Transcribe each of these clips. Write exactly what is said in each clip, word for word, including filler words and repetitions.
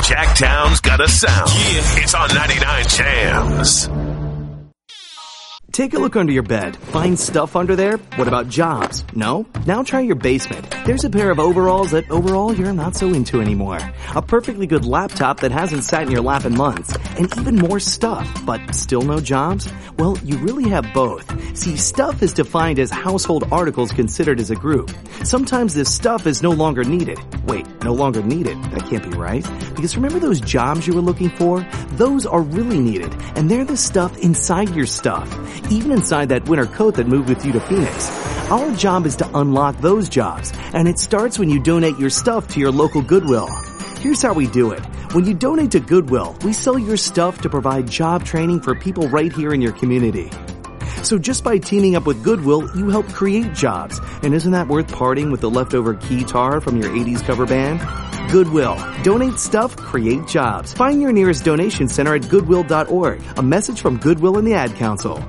Jacktown's got a sound. Yeah. It's on ninety-nine Jams. Take a look under your bed. Find stuff under there? What about jobs? No? Now try your basement. There's a pair of overalls that overall you're not so into anymore. A perfectly good laptop that hasn't sat in your lap in months. And even more stuff, but still no jobs? Well, you really have both. See, stuff is defined as household articles considered as a group. Sometimes this stuff is no longer needed. Wait, no longer needed? That can't be right. Because remember those jobs you were looking for? Those are really needed. And they're the stuff inside your stuff. Even inside that winter coat that moved with you to Phoenix. Our job is to unlock those jobs, and it starts when you donate your stuff to your local Goodwill. Here's how we do it. When you donate to Goodwill, we sell your stuff to provide job training for people right here in your community. So just by teaming up with Goodwill, you help create jobs. And isn't that worth parting with the leftover keytar from your eighties cover band? Goodwill. Donate stuff, create jobs. Find your nearest donation center at goodwill dot org. A message from Goodwill and the Ad Council.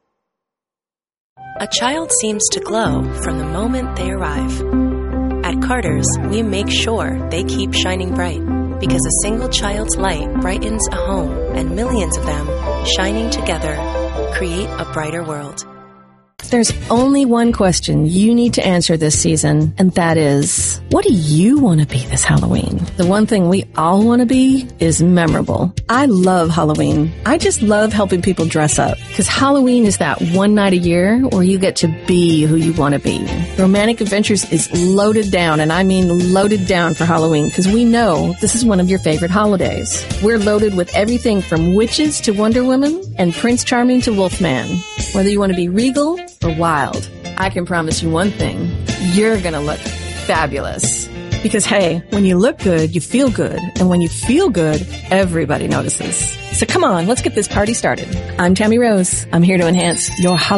A child seems to glow from the moment they arrive. At Carter's, we make sure they keep shining bright, because a single child's light brightens a home, and millions of them, shining together, create a brighter world. There's only one question you need to answer this season, and that is, what do you want to be this Halloween? The one thing we all want to be is memorable. I love Halloween. I just love helping people dress up, because Halloween is that one night a year where you get to be who you want to be. Romantic Adventures is loaded down, and I mean loaded down for Halloween, because we know this is one of your favorite holidays. We're loaded with everything from witches to Wonder Woman and Prince Charming to Wolfman. Whether you want to be regal or wild, I can promise you one thing. You're going to look fabulous. Because, hey, when you look good, you feel good. And when you feel good, everybody notices. So come on, let's get this party started. I'm Tammy Rose. I'm here to enhance your Halloween.